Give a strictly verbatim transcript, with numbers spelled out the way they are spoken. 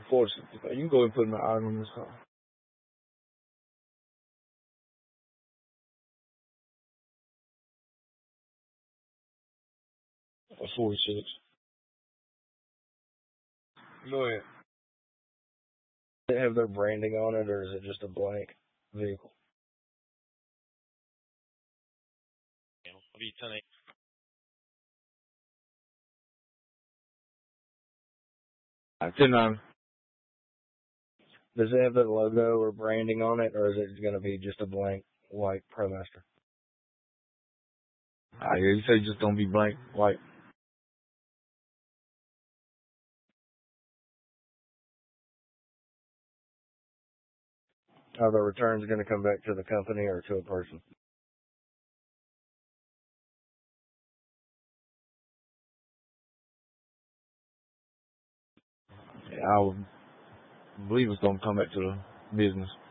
four sixty-five. You can go ahead and put an item on this call. Or forty-six. Go ahead. Does it have their branding on it, or is it just a blank vehicle? I'll be ten eight. ten nine. Does it have their logo or branding on it, or is it going to be just a blank white ProMaster? I hear you say just don't be blank white. Are the returns going to come back to the company or to a person? Yeah, I would believe it's going to come back to the business.